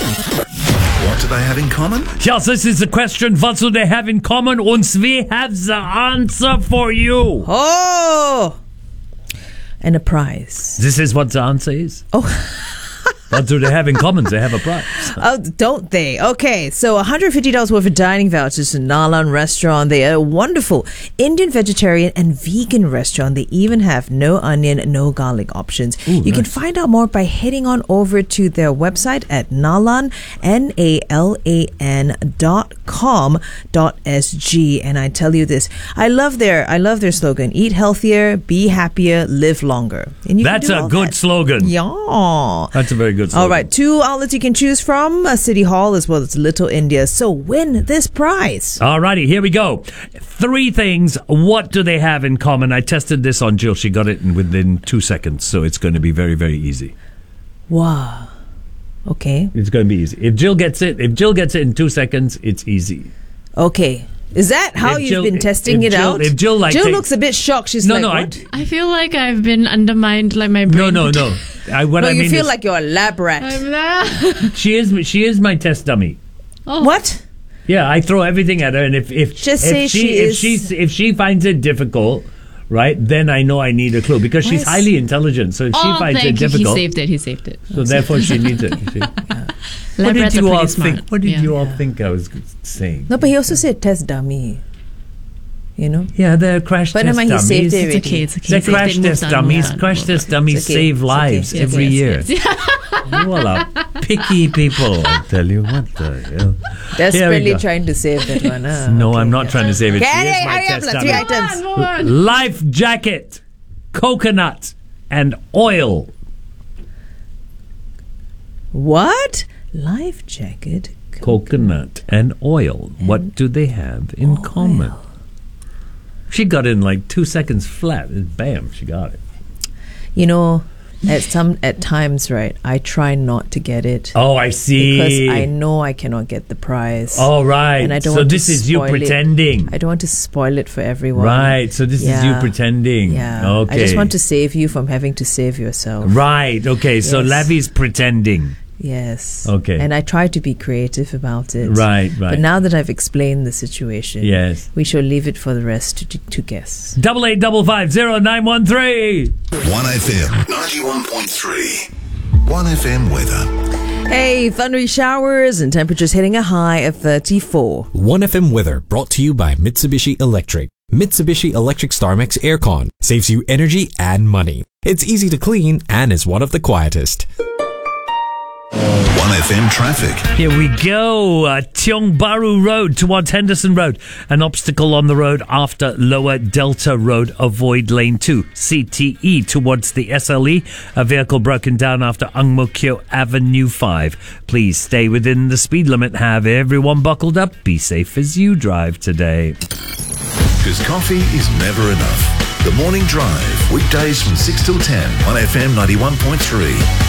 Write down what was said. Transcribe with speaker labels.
Speaker 1: What do they have in common?
Speaker 2: Yes, this is the question. What do they have in common? And we have the answer for you.
Speaker 3: Oh! And a prize.
Speaker 2: This is what the answer is.
Speaker 3: Oh.
Speaker 2: What do they have in common? They have a prize.
Speaker 3: Oh, don't they? Okay, so $150 worth of dining vouchers to Nalan Restaurant. They are a wonderful Indian vegetarian and vegan restaurant. They even have no onion, no garlic options.
Speaker 2: Ooh,
Speaker 3: you can
Speaker 2: nice.
Speaker 3: find out more by heading on over to their website at nalan, nalan.com.sg. And I tell you this, I love their slogan: eat healthier, be happier, live longer. And you can
Speaker 2: That's
Speaker 3: do
Speaker 2: a
Speaker 3: all
Speaker 2: good
Speaker 3: that.
Speaker 2: slogan.
Speaker 3: Yeah.
Speaker 2: That's a very good slogan.
Speaker 3: All right, 2 outlets you can choose from, City Hall as well as Little India. So win this prize.
Speaker 2: Alrighty, here we go. 3 things. What do they have in common? I tested this on Jill. She got it within 2 seconds, so it's going to be very, very easy.
Speaker 3: Wow. Okay.
Speaker 2: It's going to be easy. If Jill gets it in 2 seconds, it's easy.
Speaker 3: Okay. Is that how
Speaker 2: If
Speaker 3: you've
Speaker 2: Jill-
Speaker 3: been testing
Speaker 2: if
Speaker 3: it
Speaker 2: Jill-
Speaker 3: out?
Speaker 2: if Jill, like, takes-
Speaker 3: looks a bit shocked. She's
Speaker 2: No,
Speaker 3: like,
Speaker 2: no,
Speaker 3: what?
Speaker 4: I feel like I've been undermined, like my brain.
Speaker 2: No.
Speaker 3: No,
Speaker 2: I
Speaker 3: you
Speaker 2: mean
Speaker 3: feel
Speaker 2: is,
Speaker 3: like you're a lab rat.
Speaker 4: I'm there.
Speaker 2: she is my test dummy.
Speaker 3: What?
Speaker 2: Yeah, I throw everything at her, and if
Speaker 3: Just say
Speaker 2: if she finds it difficult, right, then I know I need a clue because she's
Speaker 3: Yes.
Speaker 2: highly intelligent. So if she finds it
Speaker 4: thank you.
Speaker 2: difficult,
Speaker 4: He saved it.
Speaker 2: so therefore she needs it. You see? What
Speaker 4: Lab
Speaker 2: did
Speaker 4: rats are
Speaker 2: you all
Speaker 4: pretty smart.
Speaker 2: think? What did
Speaker 4: Yeah.
Speaker 2: you all think I was saying?
Speaker 3: No, but he also said test dummy. You know?
Speaker 2: Yeah, they're crash
Speaker 3: But
Speaker 2: test
Speaker 3: never mind, he
Speaker 2: dummies.
Speaker 3: saved it.
Speaker 4: It's okay. It's okay.
Speaker 2: They're
Speaker 4: He saved
Speaker 2: crash
Speaker 4: it, moved
Speaker 2: test
Speaker 4: on,
Speaker 2: dummies.
Speaker 4: yeah.
Speaker 2: Crash test dummies
Speaker 3: It's okay.
Speaker 2: save
Speaker 3: It's
Speaker 2: lives
Speaker 3: okay.
Speaker 2: every
Speaker 4: Yes,
Speaker 2: year.
Speaker 4: yes.
Speaker 2: You all are picky people. I tell you what the hell.
Speaker 3: Desperately
Speaker 2: go.
Speaker 3: trying to save that one. Huh?
Speaker 2: No,
Speaker 3: Okay,
Speaker 2: I'm not
Speaker 3: yeah.
Speaker 2: trying to save it.
Speaker 3: Okay,
Speaker 2: Here's my
Speaker 3: hurry up,
Speaker 2: test
Speaker 3: like
Speaker 2: dummy.
Speaker 3: 3 items.
Speaker 4: Come on.
Speaker 2: Life jacket, coconut, and oil.
Speaker 3: What? Life jacket.
Speaker 2: Coconut and oil. What do they have in common? She got in like 2 seconds flat. And bam, she got it.
Speaker 3: You know, at times, right, I try not to get it.
Speaker 2: Oh, I see.
Speaker 3: Because I know I cannot get the prize.
Speaker 2: All right.
Speaker 3: And I don't
Speaker 2: so
Speaker 3: want
Speaker 2: this
Speaker 3: to
Speaker 2: is you
Speaker 3: spoil it.
Speaker 2: pretending.
Speaker 3: I don't want to spoil it for everyone.
Speaker 2: Right. So this is you
Speaker 3: Yeah.
Speaker 2: pretending.
Speaker 3: Yeah.
Speaker 2: Okay.
Speaker 3: I just want to save you from having to save yourself.
Speaker 2: Right. Okay. So
Speaker 3: Yes.
Speaker 2: Lavi's pretending.
Speaker 3: Yes.
Speaker 2: Okay.
Speaker 3: And I try to be creative about it.
Speaker 2: Right.
Speaker 3: But now that I've explained the situation,
Speaker 2: Yes.
Speaker 3: we shall leave it for the rest to guess.
Speaker 2: 88550913.
Speaker 1: 1FM 91.3. 1FM weather.
Speaker 3: Hey, thundery showers and temperatures hitting a high of 34.
Speaker 5: 1FM weather brought to you by Mitsubishi Electric. Mitsubishi Electric StarMax Aircon saves you energy and money. It's easy to clean and is one of the quietest.
Speaker 1: 1FM traffic.
Speaker 2: Here we go. Tiong Bahru Road towards Henderson Road. An obstacle on the road after Lower Delta Road. Avoid lane 2. CTE towards the SLE. A vehicle broken down after Ang Mo Kio Avenue 5. Please stay within the speed limit. Have everyone buckled up. Be safe as you drive today.
Speaker 1: Because coffee is never enough. The Morning Drive. Weekdays from 6 till 10 on FM 91.3.